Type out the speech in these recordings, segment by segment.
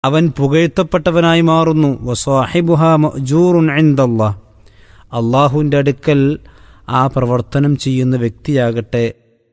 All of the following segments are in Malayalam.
അവൻ പുകഴ്ത്തപ്പെട്ടവനായി മാറുന്നു. വസാഹിബുഹാ മഅ്ജൂറുൻ ഇൻദല്ലാഹ്, അള്ളാഹുവിൻ്റെ അടുക്കൽ ആ പ്രവർത്തനം ചെയ്യുന്ന വ്യക്തിയാകട്ടെ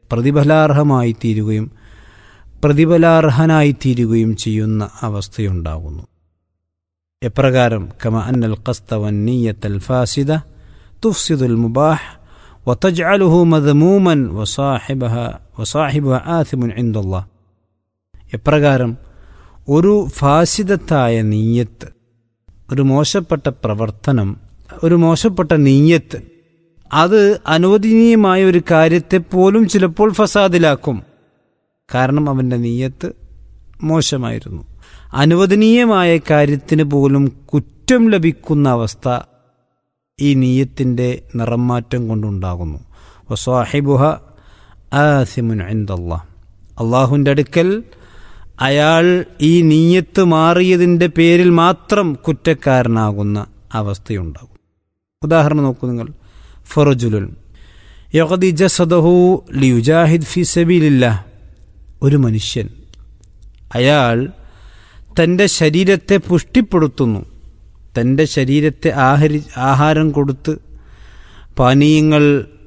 പ്രതിഫലാർഹനായിത്തീരുകയും ചെയ്യുന്ന അവസ്ഥയുണ്ടാകുന്നു. എപ്രകാരം? കമ അന്നൽ ഖസ്ത വന്നിയ്യത്തൽ ഫാസിദ തുഫ്സിദുൽ മുബാഹ് വതജ്അലുഹു മദ്മൂമൻ വസാഹിബുഹാ ആസിമുൻ ഇൻദല്ലാഹ്. എപ്രകാരം ഒരു ഫാസിദത്തായ നീയത്ത്, ഒരു മോശപ്പെട്ട പ്രവർത്തനം, ഒരു മോശപ്പെട്ട നീയത്ത്, അത് അനുവദനീയമായ ഒരു കാര്യത്തെ പോലും ചിലപ്പോൾ ഫസാദിലാക്കും. കാരണം അവൻ്റെ നീയത്ത് മോശമായിരുന്നു. അനുവദനീയമായ കാര്യത്തിന് പോലും കുറ്റം ലഭിക്കുന്ന അവസ്ഥ ഈ നീയത്തിൻ്റെ നിറം മാറ്റം കൊണ്ടുണ്ടാകുന്നു. വസാഹിബുഹ ആസിമുൻ ഇൻദല്ലാഹ്, അള്ളാഹുവിൻ്റെ അടുക്കൽ അയാൾ ഈ നീയത്ത് മാറിയതിൻ്റെ പേരിൽ മാത്രം കുറ്റക്കാരനാകുന്ന അവസ്ഥയുണ്ടാകും. ഉദാഹരണം നോക്കൂ നിങ്ങൾ. ഫറജുലുൻ യഖദി ജസദഹു ലിയുജാഹിദ് ഫീ സബീലില്ലാഹ്, ഒരു മനുഷ്യൻ അയാൾ തൻ്റെ ശരീരത്തെ പുഷ്ടിപ്പെടുത്തുന്നു, തൻ്റെ ശരീരത്തെ ആഹാരം കൊടുത്ത് പാനീയങ്ങൾ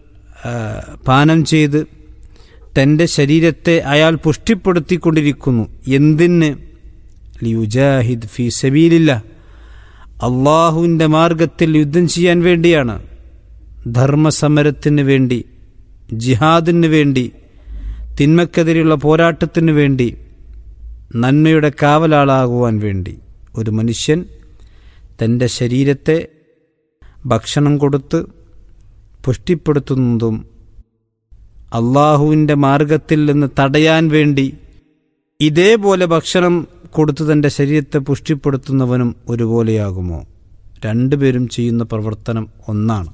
പാനം ചെയ്ത് തൻ്റെ ശരീരത്തെ അയാൾ പുഷ്ടിപ്പെടുത്തിക്കൊണ്ടിരിക്കുന്നു. എന്തിന്? ലിയുജാഹിദ് ഫീ സബീലില്ലാഹ്, അള്ളാഹുവിൻ്റെ മാർഗത്തിൽ യുദ്ധം ചെയ്യാൻ വേണ്ടിയാണ്, ധർമ്മസമരത്തിന് വേണ്ടി, ജിഹാദിന് വേണ്ടി, തിന്മക്കെതിരെയുള്ള പോരാട്ടത്തിന് വേണ്ടി, നന്മയുടെ കാവലാളാകുവാൻ വേണ്ടി ഒരു മനുഷ്യൻ തൻ്റെ ശരീരത്തെ ഭക്ഷണം കൊടുത്ത് പുഷ്ടിപ്പെടുത്തുന്നതും അള്ളാഹുവിൻ്റെ മാർഗത്തിൽ നിന്ന് തടയാൻ വേണ്ടി ഇതേപോലെ ഭക്ഷണം കൊടുത്ത് തൻ്റെ ശരീരത്തെ പുഷ്ടിപ്പെടുത്തുന്നവനും ഒരുപോലെയാകുമോ? രണ്ടുപേരും ചെയ്യുന്ന പ്രവർത്തനം ഒന്നാണ്.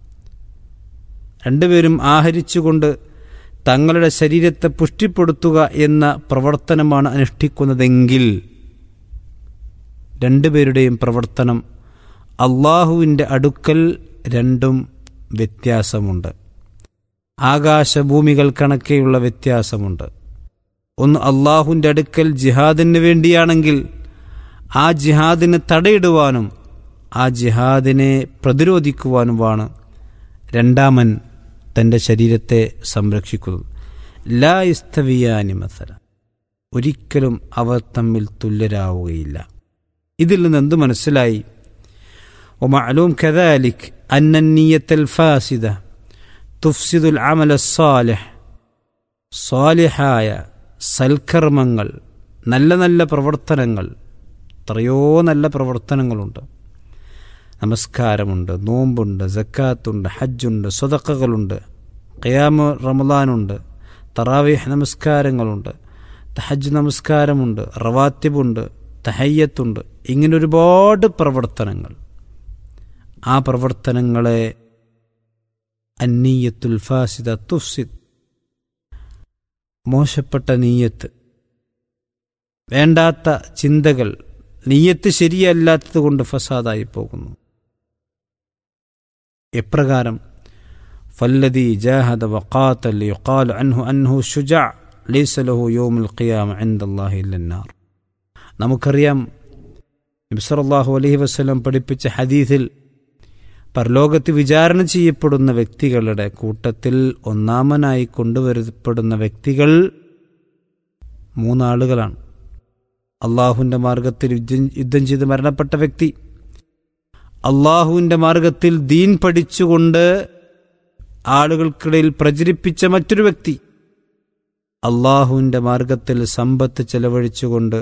രണ്ടുപേരും ആഹരിച്ചുകൊണ്ട് തങ്ങളുടെ ശരീരത്തെ പുഷ്ടിപ്പെടുത്തുക എന്ന പ്രവർത്തനമാണ് അനുഷ്ഠിക്കുന്നതെങ്കിൽ രണ്ടുപേരുടെയും പ്രവർത്തനം അള്ളാഹുവിൻ്റെ അടുക്കൽ രണ്ടും വ്യത്യാസമുണ്ട്. ആകാശഭൂമികൾ കണക്കെയുള്ള വ്യത്യാസമുണ്ട്. ഒന്ന് അള്ളാഹുവിൻ്റെ അടുക്കൽ ജിഹാദിന് വേണ്ടിയാണെങ്കിൽ ആ ജിഹാദിന് തടയിടുവാനും ആ ജിഹാദിനെ പ്രതിരോധിക്കുവാനുമാണ് രണ്ടാമൻ തൻ്റെ ശരീരത്തെ സംരക്ഷിക്കുന്നത്. ലാ യസ്തവിയാനി മസല, ഒരിക്കലും അവർ തമ്മിൽ തുല്യരാവുകയില്ല. ഇതിൽ നിന്ന് എന്ത് മനസ്സിലായി? വമഅലൂം കദാലിക് അന്ന നിയ്യത്തുൽ ഫാസിദ തുഫ്സിദുൽ അമല സ്സാലിഹ്, സ്വാലിഹായ സൽക്കർമ്മങ്ങൾ, നല്ല നല്ല പ്രവർത്തനങ്ങൾ, എത്രയോ നല്ല പ്രവർത്തനങ്ങളുണ്ട്. നമസ്കാരമുണ്ട്, നോമ്പുണ്ട്, സക്കാത്തുണ്ട്, ഹജ്ജുണ്ട്, സ്വതക്കകളുണ്ട്, ഖിയാമു റമളാനുണ്ട്, തറാവീഹ് നമസ്കാരങ്ങളുണ്ട്, തഹജ്ജ് നമസ്കാരമുണ്ട്, റവാത്തിബുണ്ട്, തഹയ്യത്തുണ്ട്. ഇങ്ങനെ ഒരുപാട് പ്രവർത്തനങ്ങൾ. ആ പ്രവർത്തനങ്ങളെ അന്നീയത്തുൽ ഫാസിദ തുഫ്സിദ്, മോശപ്പെട്ട നീയത്ത്, വേണ്ടാത്ത ചിന്തകൾ, നീയത്ത് ശരിയല്ലാത്തത് കൊണ്ട് ഫസാദായി പോകുന്നു. എപ്രകാരം? ഫല്ലദീ ജാഹദ വഖാതല യുഖാലു അൻഹു അൻഹു ശുജാ ലൈസ ലഹു യൗമുൽ ഖിയാമ ഇൻദല്ലാഹി ഇല്ലന്നാർ. നമുക്കറിയാം നബി സല്ലല്ലാഹു അലൈഹി വസല്ലം പഠിപ്പിച്ച ഹദീസിൽ പരലോകത്ത് വിചാരണ ചെയ്യപ്പെടുന്ന വ്യക്തികളുടെ കൂട്ടത്തിൽ ഒന്നാമനായി കൊണ്ടുവരപ്പെടുന്ന വ്യക്തികൾ മൂന്നാളുകളാണ്. അള്ളാഹുവിൻ്റെ മാർഗത്തിൽ യുദ്ധം ചെയ്ത് മരണപ്പെട്ട വ്യക്തി, അള്ളാഹുവിൻ്റെ മാർഗത്തിൽ ദീൻ പഠിച്ചുകൊണ്ട് ആളുകൾക്കിടയിൽ പ്രചരിപ്പിച്ച മറ്റൊരു വ്യക്തി, അള്ളാഹുവിൻ്റെ മാർഗത്തിൽ സമ്പത്ത് ചെലവഴിച്ചുകൊണ്ട്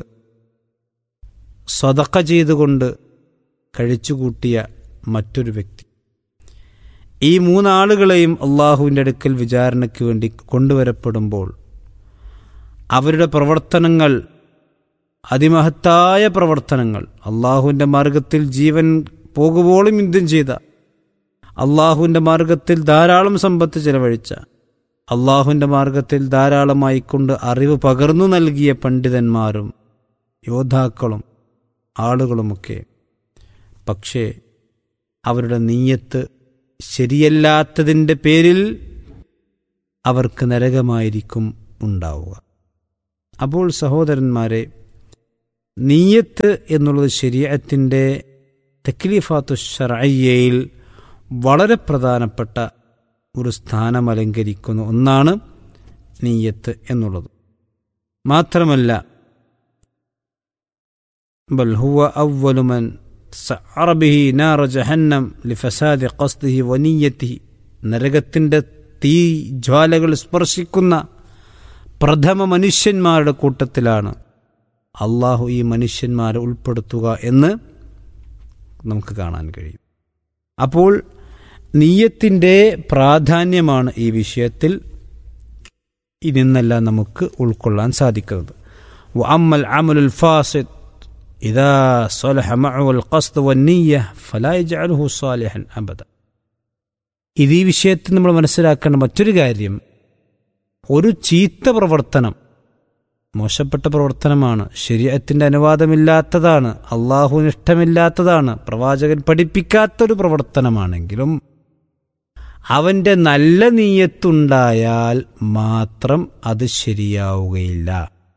സദഖ ചെയ്തുകൊണ്ട് കഴിച്ചുകൂട്ടിയ മറ്റൊരു വ്യക്തി. ഈ മൂന്നാളുകളെയും അള്ളാഹുവിൻ്റെ അടുക്കൽ വിചാരണയ്ക്ക് വേണ്ടി കൊണ്ടുവരപ്പെടുമ്പോൾ അവരുടെ പ്രവർത്തനങ്ങൾ, അതിമഹത്തായ പ്രവർത്തനങ്ങൾ, അള്ളാഹുവിൻ്റെ മാർഗത്തിൽ ജീവൻ പോകുമ്പോഴും യുദ്ധം ചെയ്ത, അള്ളാഹുവിൻ്റെ മാർഗത്തിൽ ധാരാളം സമ്പത്ത് ചെലവഴിച്ച, അള്ളാഹുവിൻ്റെ മാർഗത്തിൽ ധാരാളമായിക്കൊണ്ട് അറിവ് പകർന്നു നൽകിയ പണ്ഡിതന്മാരും യോദ്ധാക്കളും ആളുകളുമൊക്കെ, പക്ഷേ അവരുടെ നീയത്ത് ശരിയല്ലാത്തതിൻ്റെ പേരിൽ അവർക്ക് നരകമായിരിക്കും ഉണ്ടാവുക. അപ്പോൾ സഹോദരന്മാരെ, നിയ്യത്ത് എന്നുള്ളത് ശരീഅത്തിൻ്റെ തക്ലീഫാത്തു ശർഇയ്യയിൽ വളരെ പ്രധാനപ്പെട്ട ഒരു സ്ഥാനം അലങ്കരിക്കുന്ന ഒന്നാണ് നിയ്യത്ത് എന്നുള്ളത്. മാത്രമല്ല ബൽ ഹുവ അവ്വലു മൻ സഅറ ബിഹി നാറ ജഹന്നം ലിഫസാദി ഖസ്ദിഹി വനിയ്യതിഹി, നരകത്തിൻ്റെ തീ ജ്വാലകൾ സ്പർശിക്കുന്ന പ്രഥമ മനുഷ്യന്മാരുടെ കൂട്ടത്തിലാണ് അള്ളാഹു ഈ മനുഷ്യന്മാരെ ഉൾപ്പെടുത്തുക എന്ന് നമുക്ക് കാണാൻ കഴിയും. അപ്പോൾ നിയ്യത്തിൻ്റെ പ്രാധാന്യമാണ് ഈ വിഷയത്തിൽ ഇതെന്നെല്ലാം നമുക്ക് ഉൾക്കൊള്ളാൻ സാധിക്കുന്നത്. വഅമ്മൽ അമലുൽ ഫാസിദ് ഇദാ സലഹ മഅഹുൽ ഖസ്ദ് വന്നിയ്യ ഫലാ യജ്അലുഹു സാലിഹൻ അബദ. ഈ വിഷയത്തിൽ നമ്മൾ മനസ്സിലാക്കേണ്ട മറ്റൊരു കാര്യം, ഒരു ചീത്ത പ്രവർത്തനം മോശപ്പെട്ട പ്രവർത്തനമാണ്, ശരീഅത്തിൻ്റെ അനുവാദമില്ലാത്തതാണ്, അള്ളാഹുവിന് ഇഷ്ടമില്ലാത്തതാണ്, പ്രവാചകൻ പഠിപ്പിക്കാത്തൊരു പ്രവർത്തനമാണെങ്കിലും അവൻ്റെ നല്ല നിയ്യത്തുണ്ടായാൽ മാത്രം അത് ശരിയാവുകയില്ല.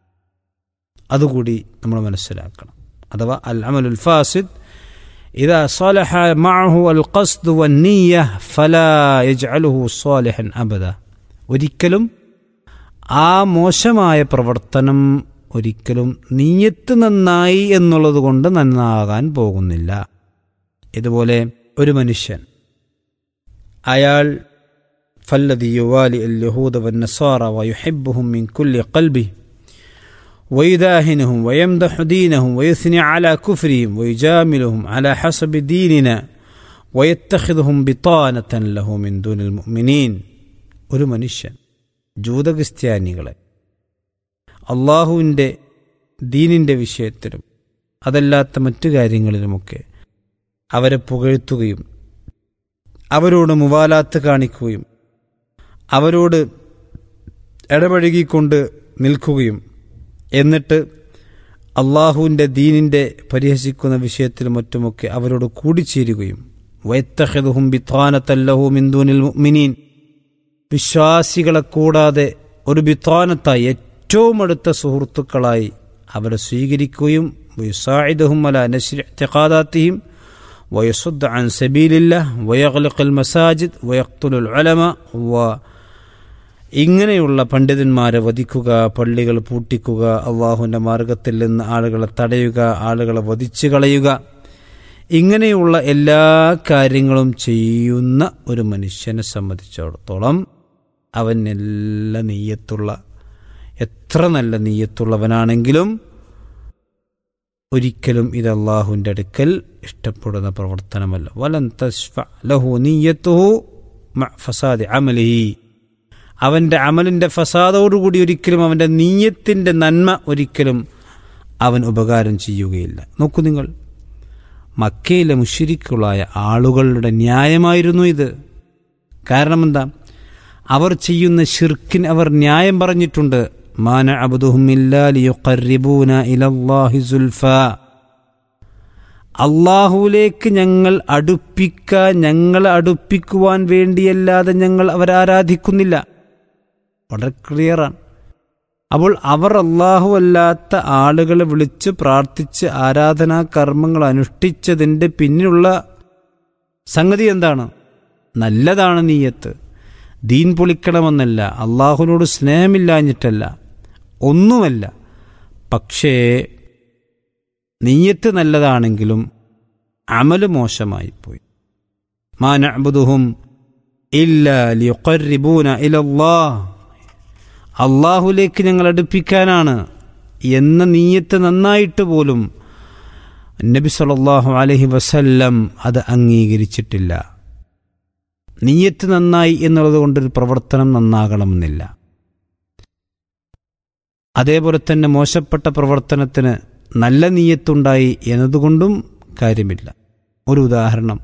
അതുകൂടി നമ്മൾ മനസ്സിലാക്കണം. അഥവാ അൽ അമലുൽ ഫാസിദ് ഇദാ സലഹ മഅഹു അൽ ഖസ്ദ് വന്നിയ്യ ഫലാ യജ്അലുഹു സാലിഹൻ അബദ. ഒരിക്കലും ആ മോശമായ പ്രവർത്തനം ഒരിക്കലും നിയ്യത്ത് നന്നായി എന്നുള്ളത് കൊണ്ട് നന്നാകാൻ പോകുന്നില്ല. ഇതുപോലെ ഒരു മനുഷ്യൻ അയാൾ ഫല്ലദി യുവാലി അൽ യഹൂദ വന്നസാറ വയുഹിബ്ബുഹും മിൻ കുല്ലി ഖൽബിഹി വയുദാഹിനുഹും വയംദഹു ദീനഹും വയുസ്നി അലാ കുഫ്രിഹിം വയുജാമിലുഹും അലാ ഹസബി ദീനിന വയത്തഖിദുഹും ബിതാനതൻ ലഹു മിൻ ദൂനിൽ മുഅ്മിനീൻ. ഒരു മനുഷ്യൻ ജൂതക്രിസ്ത്യാനികളെ അള്ളാഹുവിൻ്റെ ദീനിൻ്റെ വിഷയത്തിലും അതല്ലാത്ത മറ്റു കാര്യങ്ങളിലുമൊക്കെ അവരെ പുകഴ്ത്തുകയും അവരോട് മുവാലാത്ത് കാണിക്കുകയും അവരോട് ഇടപഴകിക്കൊണ്ട് നിൽക്കുകയും എന്നിട്ട് അള്ളാഹുവിൻ്റെ ദീനിൻ്റെ പരിഹസിക്കുന്ന വിഷയത്തിലും മറ്റുമൊക്കെ അവരോട് കൂടിച്ചേരുകയും വയത്തഖിദുഹും ബിതാനതൻ ലഹു മിൻ ദൂനിൽ മുഅ്മിനീൻ, വിശ്വാസികളെ കൂടാതെ ഒരു ബിതാനത്തായി ഏറ്റവും അടുത്ത സുഹൃത്തുക്കളായി അവരെ സ്വീകരിക്കുകയും വയുസാഇദുഹും അലാ നശ്രി ഇഅ്തിഖാദാതിഹിം വയസുദ്ദ അൻ സബീലില്ലാഹ് വയഗ്ലിഖുൽ മസാജിദ് വയഖ്തുലുൽ ഉലമ ഇങ്ങനെയുള്ള പണ്ഡിതന്മാരെ വധിക്കുക, പള്ളികൾ പൂട്ടിക്കുക, അള്ളാഹുവിൻ്റെ മാർഗത്തിൽ നിന്ന് ആളുകളെ തടയുക, ആളുകളെ വധിച്ചു കളയുക, ഇങ്ങനെയുള്ള എല്ലാ കാര്യങ്ങളും ചെയ്യുന്ന ഒരു മനുഷ്യനെ സംബന്ധിച്ചിടത്തോളം അവൻ നല്ല നീയത്തുള്ള, എത്ര നല്ല നീയത്തുള്ളവനാണെങ്കിലും ഒരിക്കലും ഇത് അള്ളാഹുവിൻ്റെ അടുക്കൽ ഇഷ്ടപ്പെടുന്ന പ്രവർത്തനമല്ല. വലൻ തശ്ഫഅ ലഹു നിയ്യത്തുഹു മഅ ഫസാദി അമലിഹി, അവൻ്റെ അമലിൻ്റെ ഫസാദോടുകൂടി ഒരിക്കലും അവൻ്റെ നീയത്തിൻ്റെ നന്മ ഒരിക്കലും അവൻ ഉപകാരം ചെയ്യുകയില്ല. നോക്കൂ നിങ്ങൾ, മക്കയിലെ മുശ്രിക്കുകളായ ആളുകളുടെ ന്യായമായിരുന്നു ഇത്. കാരണം എന്താ? അവർ ചെയ്യുന്ന ശിർക്കിന് അവർ ന്യായം പറഞ്ഞിട്ടുണ്ട്. മാ നഅബ്ദുഹും ഇല്ലാ ലിയുഖർരിബൂന ഇലല്ലാഹി സുൽഫാ, അള്ളാഹുവിലേക്ക് ഞങ്ങളെ അടുപ്പിക്കുവാൻ വേണ്ടിയല്ലാതെ ഞങ്ങൾ അവരെ ആരാധിക്കുന്നില്ല. വളരെ ക്ലിയറാണ്. അപ്പോൾ അവർ അള്ളാഹു അല്ലാത്ത ആളുകളെ വിളിച്ച് പ്രാർത്ഥിച്ച് ആരാധനാ കർമ്മങ്ങൾ അനുഷ്ഠിച്ചതിൻ്റെ പിന്നിലുള്ള സംഗതി എന്താണ്? നല്ലതാണ് നീയത്ത്. ദീൻ പൊളിക്കണമെന്നല്ല, അള്ളാഹുവിനോട് സ്നേഹമില്ലാഞ്ഞിട്ടല്ല, ഒന്നുമല്ല. പക്ഷേ നീയത്ത് നല്ലതാണെങ്കിലും അമല് മോശമായിപ്പോയി. മാ നഅബ്ദുഹും ഇല്ലാ ലിയുഖർരിബൂന ഇലല്ലാഹ്, അള്ളാഹുലേക്ക് ഞങ്ങൾ അടുപ്പിക്കാനാണ് എന്ന നീയത്ത് നന്നായിട്ട് പോലും നബി സല്ലല്ലാഹു അലൈഹി വസല്ലം അത് അംഗീകരിച്ചിട്ടില്ല. നീയത്ത് നന്നായി എന്നുള്ളത് കൊണ്ടൊരു പ്രവർത്തനം നന്നാകണമെന്നില്ല. അതേപോലെ തന്നെ മോശപ്പെട്ട പ്രവർത്തനത്തിന് നല്ല നീയത്തുണ്ടായി എന്നതുകൊണ്ടും കാര്യമില്ല. ഒരു ഉദാഹരണം,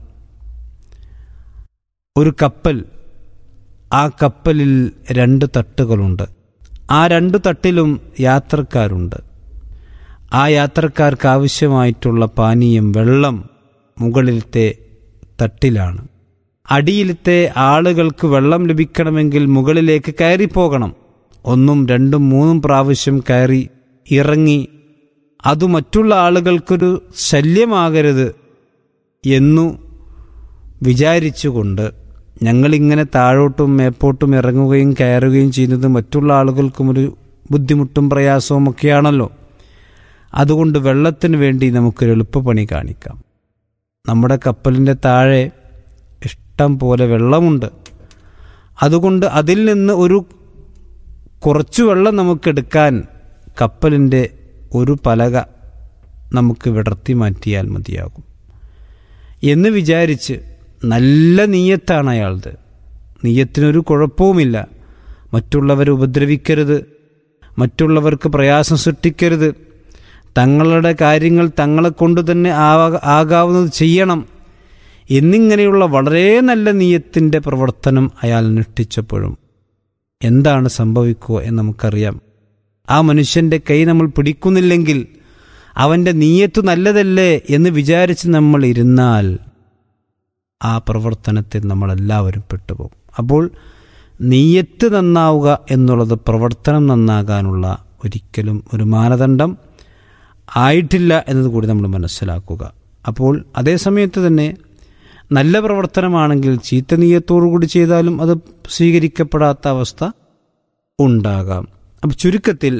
ഒരു കപ്പൽ, ആ കപ്പലിൽ 2 തട്ടുകളുണ്ട്. ആ 2 തട്ടിലും യാത്രക്കാരുണ്ട്. ആ യാത്രക്കാർക്ക് ആവശ്യമായിട്ടുള്ള പാനീയം, വെള്ളം മുകളിലത്തെ തട്ടിലാണ്. അടിയിലത്തെ ആളുകൾക്ക് വെള്ളം ലഭിക്കണമെങ്കിൽ മുകളിലേക്ക് കയറിപ്പോകണം. 1, 2, 3 പ്രാവശ്യം കയറി ഇറങ്ങി അത് മറ്റുള്ള ആളുകൾക്കൊരു ശല്യമാകരുത് എന്നു വിചാരിച്ചുകൊണ്ട് ഞങ്ങളിങ്ങനെ താഴോട്ടും മേപ്പോട്ടും ഇറങ്ങുകയും കയറുകയും ചെയ്യുന്നത് മറ്റുള്ള ആളുകൾക്കും ഒരു ബുദ്ധിമുട്ടും പ്രയാസവും ഒക്കെയാണല്ലോ. അതുകൊണ്ട് വെള്ളത്തിന് വേണ്ടി നമുക്കൊരു എളുപ്പപ്പണി കാണിക്കാം. നമ്മുടെ കപ്പലിൻ്റെ താഴെ ഇഷ്ടം പോലെ വെള്ളമുണ്ട്. അതുകൊണ്ട് അതിൽ നിന്ന് ഒരു കുറച്ച് വെള്ളം നമുക്കെടുക്കാൻ കപ്പലിൻ്റെ ഒരു പലക നമുക്ക് വിടർത്തി മാറ്റിയാൽ മതിയാകും എന്ന് വിചാരിച്ച്, നല്ല നീയത്താണ് അയാളത്, നീയത്തിനൊരു കുഴപ്പവുമില്ല. മറ്റുള്ളവരെ ഉപദ്രവിക്കരുത്, മറ്റുള്ളവർക്ക് പ്രയാസം സൃഷ്ടിക്കരുത്, തങ്ങളുടെ കാര്യങ്ങൾ തങ്ങളെ കൊണ്ട് തന്നെ ആകാവുന്നത് ചെയ്യണം എന്നിങ്ങനെയുള്ള വളരെ നല്ല നീയത്തിൻ്റെ പ്രവർത്തനം അയാൾ അനുഷ്ഠിച്ചപ്പോഴും എന്താണ് സംഭവിക്കുക എന്ന് നമുക്കറിയാം. ആ മനുഷ്യൻ്റെ കൈ നമ്മൾ പിടിക്കുന്നില്ലെങ്കിൽ അവൻ്റെ നീയത്ത് നല്ലതല്ലേ എന്ന് വിചാരിച്ച് നമ്മൾ ഇരുന്നാൽ ആ പ്രവർത്തനത്തിൽ നമ്മളെല്ലാവരും പെട്ടുപോകും. അപ്പോൾ നീയത്ത് നന്നാവുക എന്നുള്ളത് പ്രവർത്തനം നന്നാകാനുള്ള ഒരിക്കലും ഒരു മാനദണ്ഡം ആയിട്ടില്ല എന്നതുകൂടി നമ്മൾ മനസ്സിലാക്കുക. അപ്പോൾ അതേ സമയത്ത് തന്നെ നല്ല പ്രവർത്തനമാണെങ്കിൽ ചീത്ത നീയത്തോടു കൂടി ചെയ്താലും അത് സ്വീകരിക്കപ്പെടാത്ത അവസ്ഥ ഉണ്ടാകാം. അപ്പം ചുരുക്കത്തിൽ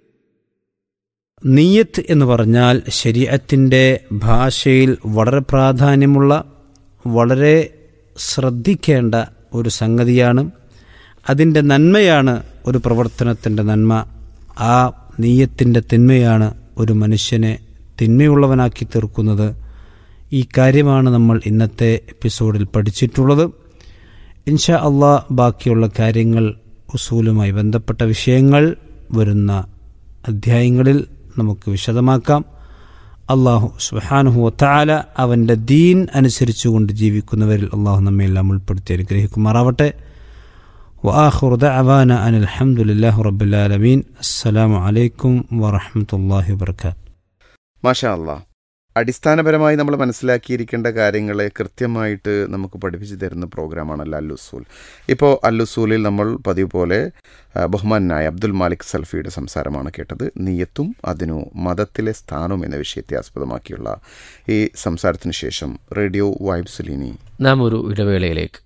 നീയത്ത് എന്ന് പറഞ്ഞാൽ ശരീഅത്തിൻ്റെ ഭാഷയിൽ വളരെ പ്രാധാന്യമുള്ള, വളരെ ശ്രദ്ധിക്കേണ്ട ഒരു സംഗതിയാണ്. അതിൻ്റെ നന്മയാണ് ഒരു പ്രവർത്തനത്തിൻ്റെ നന്മ. ആ നീയത്തിൻ്റെ തിന്മയാണ് ഒരു മനുഷ്യനെ തിന്മയുള്ളവനാക്കി തീർക്കുന്നത്. ഈ കാര്യമാണ് നമ്മൾ ഇന്നത്തെ എപ്പിസോഡിൽ പഠിച്ചിട്ടുള്ളത്. ഇൻഷാ അള്ളാഹ് ബാക്കിയുള്ള കാര്യങ്ങൾ, ഉസൂലുമായി ബന്ധപ്പെട്ട വിഷയങ്ങൾ വരുന്ന അധ്യായങ്ങളിൽ നമുക്ക് വിശദമാക്കാം. അള്ളാഹു സുബ്ഹാനഹു വതആല അവൻ്റെ ദീൻ അനുസരിച്ചുകൊണ്ട് ജീവിക്കുന്നവരിൽ അള്ളാഹു നമ്മയെല്ലാം ഉൾപ്പെടുത്തി അനുഗ്രഹിക്കുമാറാവട്ടെ. വആഖിറു ദഅവാന അനിൽ ഹംദുലില്ലാഹി റബ്ബിൽ ആലമീൻ. അസ്സലാമു അലൈക്കും വറഹ്മത്തുള്ളാഹി വബറകാതുഹു. മാഷാ അല്ലാഹ്. അടിസ്ഥാനപരമായി നമ്മൾ മനസ്സിലാക്കിയിരിക്കേണ്ട കാര്യങ്ങളെ കൃത്യമായിട്ട് നമുക്ക് പഠിപ്പിച്ചു തരുന്ന പ്രോഗ്രാമാണല്ലോ അൽ-ഉസൂൽ. ഇപ്പോൾ അൽ-ഉസൂലിൽ നമ്മൾ പതിവ് പോലെ ബഹുമാനായ അബ്ദുൽ മാലിക് സൽഫിയുടെ സംസാരമാണ് കേട്ടത്. നിയത്തും അതിനു മതത്തിലെ സ്ഥാനവും എന്ന വിഷയത്തെ ആസ്പദമാക്കിയുള്ള ഈ സംസാരത്തിന് ശേഷം റേഡിയോ വൈബ്സിലിനി നാം ഒരു ഇടവേളയിലേക്ക്.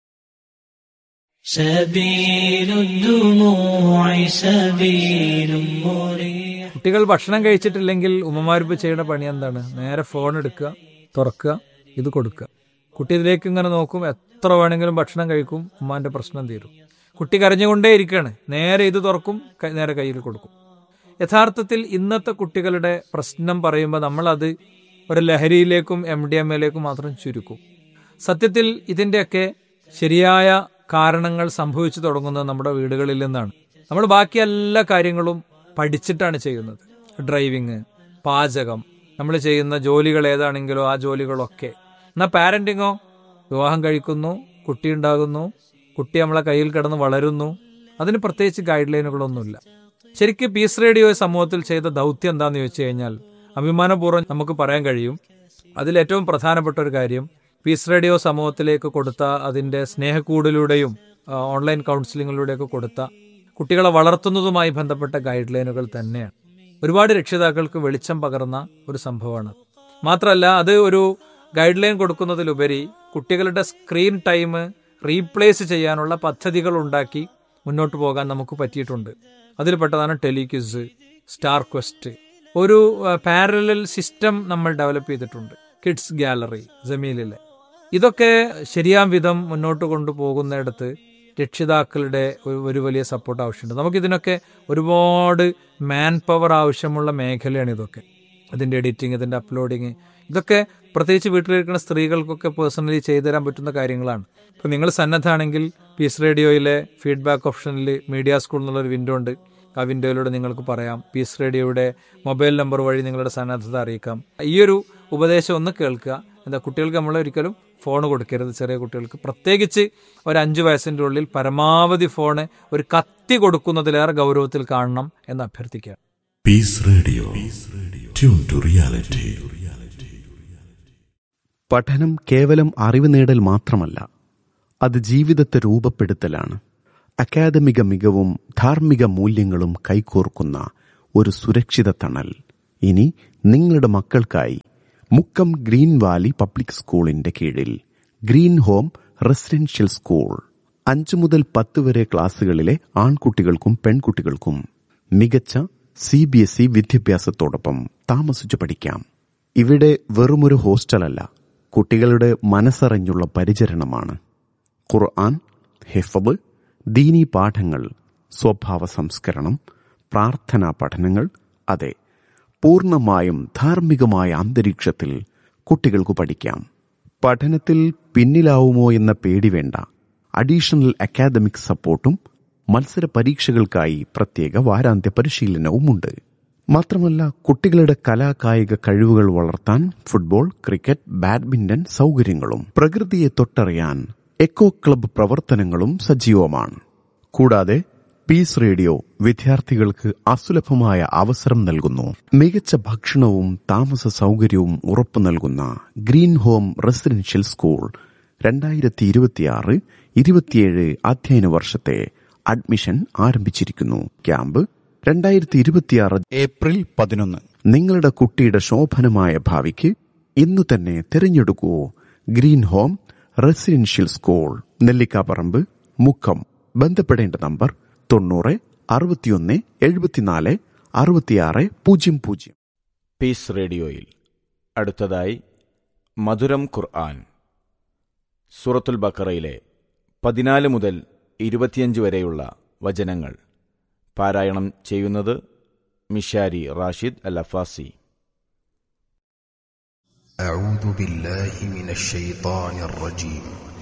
കുട്ടികൾ ഭക്ഷണം കഴിച്ചിട്ടില്ലെങ്കിൽ ഉമ്മമാരിപ്പോൾ ചെയ്യുന്ന പണി എന്താണ്? നേരെ ഫോൺ എടുക്കുക, തുറക്കുക, ഇത് കൊടുക്കുക. കുട്ടി ഇതിലേക്ക് ഇങ്ങനെ നോക്കും, എത്ര വേണമെങ്കിലും ഭക്ഷണം കഴിക്കും, ഉമ്മാന്റെ പ്രശ്നം തീരും. കുട്ടി കരഞ്ഞുകൊണ്ടേ ഇരിക്കുകയാണ്, നേരെ ഇത് തുറക്കും, നേരെ കയ്യിൽ കൊടുക്കും. യഥാർത്ഥത്തിൽ ഇന്നത്തെ കുട്ടികളുടെ പ്രശ്നം പറയുമ്പോൾ നമ്മളത് ഒരു ലഹരിയിലേക്കും MDMA മാത്രം ചുരുക്കും. സത്യത്തിൽ ഇതിൻ്റെയൊക്കെ ശരിയായ കാരണങ്ങൾ സംഭവിച്ചു തുടങ്ങുന്നത് നമ്മുടെ വീടുകളിൽ നിന്നാണ്. നമ്മൾ ബാക്കി എല്ലാ കാര്യങ്ങളും പഠിച്ചിട്ടാണ് ചെയ്യുന്നത്. ഡ്രൈവിങ്, പാചകം, നമ്മൾ ചെയ്യുന്ന ജോലികൾ ഏതാണെങ്കിലോ ആ ജോലികളൊക്കെ. എന്നാൽ പാരന്റിങ്ങോ, വിവാഹം കഴിക്കുന്നു, കുട്ടി ഉണ്ടാകുന്നു, കുട്ടി നമ്മളെ കയ്യിൽ കിടന്ന് വളരുന്നു, അതിന് പ്രത്യേകിച്ച് ഗൈഡ് ലൈനുകളൊന്നുമില്ല. ശരിക്കും പീസ് റേഡിയോ സമൂഹത്തിൽ ചെയ്ത ദൗത്യം എന്താണെന്ന് ചോദിച്ചു കഴിഞ്ഞാൽ അഭിമാനപൂർവ്വം നമുക്ക് പറയാൻ കഴിയും. അതിലേറ്റവും പ്രധാനപ്പെട്ട ഒരു കാര്യം പീസ് റേഡിയോ സമൂഹത്തിലേക്ക് കൊടുത്ത അതിൻ്റെ സ്നേഹക്കൂടിലൂടെയും ഓൺലൈൻ കൗൺസിലിങ്ങിലൂടെയൊക്കെ കൊടുത്ത കുട്ടികളെ വളർത്തുന്നതുമായി ബന്ധപ്പെട്ട ഗൈഡ് ലൈനുകൾ തന്നെയാണ്. ഒരുപാട് രക്ഷിതാക്കൾക്ക് വെളിച്ചം പകർന്ന ഒരു സംഭവമാണ്. മാത്രമല്ല, അത് ഒരു ഗൈഡ് ലൈൻ കൊടുക്കുന്നതിലുപരി കുട്ടികളുടെ സ്ക്രീൻ ടൈം റീപ്ലേസ് ചെയ്യാനുള്ള പദ്ധതികൾ ഉണ്ടാക്കി മുന്നോട്ട് പോകാൻ നമുക്ക് പറ്റിയിട്ടുണ്ട്. അതിൽപ്പെട്ടതാണ് ടെലിക്വിസ്, സ്റ്റാർ ക്വസ്റ്റ്. ഒരു പാരലൽ സിസ്റ്റം നമ്മൾ ഡെവലപ്പ് ചെയ്തിട്ടുണ്ട്. Kids gallery, ജമീലിലെ. ഇതൊക്കെ ശരിയാം വിധം മുന്നോട്ട് കൊണ്ടുപോകുന്നിടത്ത് രക്ഷിതാക്കളുടെ ഒരു വലിയ സപ്പോർട്ട് ആവശ്യമുണ്ട്. നമുക്കിതിനൊക്കെ ഒരുപാട് മാൻ പവർ ആവശ്യമുള്ള മേഖലയാണ് ഇതൊക്കെ. ഇതിൻ്റെ എഡിറ്റിംഗ്, ഇതിൻ്റെ അപ്ലോഡിങ്, ഇതൊക്കെ പ്രത്യേകിച്ച് വീട്ടിലിരിക്കുന്ന സ്ത്രീകൾക്കൊക്കെ പേഴ്സണലി ചെയ്തു തരാൻ പറ്റുന്ന കാര്യങ്ങളാണ്. ഇപ്പോൾ നിങ്ങൾ സന്നദ്ധമാണെങ്കിൽ പീസ് റേഡിയോയിലെ ഫീഡ്ബാക്ക് ഓപ്ഷനിൽ മീഡിയ സ്കൂൾ എന്നുള്ളൊരു വിൻഡോ ഉണ്ട്. ആ വിൻഡോയിലൂടെ നിങ്ങൾക്ക് പറയാം. പീസ് റേഡിയോയുടെ മൊബൈൽ നമ്പർ വഴി നിങ്ങളുടെ സന്നദ്ധത അറിയിക്കാം. ഈ ഒരു ഉപദേശം ഒന്ന് കേൾക്കുക. എന്താ, കുട്ടികൾക്ക് നമ്മൾ ഒരിക്കലും ഫോൺ കൊടുക്കരുത്. ചെറിയ കുട്ടികൾക്ക് പ്രത്യേകിച്ച് ഒരു 5 വയസ്സിൻ്റെ ഉള്ളിൽ പരമാവധി ഫോണ് ഒരു കത്തി കൊടുക്കുന്നതിലേറെ ഗൗരവത്തിൽ കാണണം എന്ന് അഭ്യർത്ഥിക്കുക. Piece radio, tune to reality. പഠനം കേവലം അറിവ് നേടൽ മാത്രമല്ല, അത് ജീവിതത്തെ രൂപപ്പെടുത്തലാണ്. അക്കാദമിക മികവും ധാർമ്മിക മൂല്യങ്ങളും കൈകോർക്കുന്ന ഒരു സുരക്ഷിത തണൽ ഇനി നിങ്ങളുടെ മക്കൾക്കായി മുക്കം ഗ്രീൻ വാലി പബ്ലിക് സ്കൂളിന്റെ കീഴിൽ ഗ്രീൻ ഹോം റെസിഡൻഷ്യൽ സ്കൂൾ 5 മുതൽ 10 വരെ ക്ലാസുകളിലെ ആൺകുട്ടികൾക്കും പെൺകുട്ടികൾക്കും മികച്ച CBSE വിദ്യാഭ്യാസത്തോടൊപ്പം താമസിച്ചു പഠിക്കാം. ഇവിടെ വെറുമൊരു ഹോസ്റ്റലല്ല, കുട്ടികളുടെ മനസ്സറിഞ്ഞുള്ള പരിചരണമാണ്. ഖുർആൻ, ഹിഫ്ള്, ദീനീ പാഠങ്ങൾ, സ്വഭാവ സംസ്കരണം, പ്രാർത്ഥനാ പഠനങ്ങൾ, അതെ, പൂർണ്ണമായും ധാർമ്മികമായ അന്തരീക്ഷത്തിൽ കുട്ടികൾക്ക് പഠിക്കാം. പഠനത്തിൽ പിന്നിലാവുമോ എന്ന പേടി വേണ്ട. അഡീഷണൽ അക്കാദമിക് സപ്പോർട്ടും മത്സര പരീക്ഷകൾക്കായി പ്രത്യേക വാരാന്ത്യ പരിശീലനവുമുണ്ട്. മാത്രമല്ല, കുട്ടികളുടെ കലാകായിക കഴിവുകൾ വളർത്താൻ ഫുട്ബോൾ, ക്രിക്കറ്റ്, ബാഡ്മിന്റൺ സൗകര്യങ്ങളും പ്രകൃതിയെ തൊട്ടറിയാൻ എക്കോ ക്ലബ്ബ് പ്രവർത്തനങ്ങളും സജീവമാണ്. കൂടാതെ പീസ് റേഡിയോ വിദ്യാർത്ഥികൾക്ക് അസുലഭമായ അവസരം നൽകുന്നു. മികച്ച ഭക്ഷണവും താമസ സൗകര്യവും ഉറപ്പു നൽകുന്ന ഗ്രീൻ ഹോം റെസിഡൻഷ്യൽ സ്കൂൾ 2026-27 അധ്യയന വർഷത്തെ അഡ്മിഷൻ ആരംഭിച്ചിരിക്കുന്നു. Camp 2026 April 11. നിങ്ങളുടെ കുട്ടിയുടെ ശോഭനമായ ഭാവിക്ക് ഇന്നു തന്നെ തിരഞ്ഞെടുക്കൂ green home residential school, Nellikkaparamba, Mukkam. ബന്ധപ്പെടേണ്ട നമ്പർ 90 61 74 66 00. പീസ് റേഡിയോയിൽ അടുത്തതായി മധുരം ഖുർആൻ, സൂറത്തുൽ ബഖറയിലെ 14 മുതൽ 25 വരെയുള്ള വചനങ്ങൾ പാരായണം ചെയ്യുന്നത് മിഷാരി റാഷിദ് അൽ അഫാസി. أعوذ بالله من الشيطان الرجيم.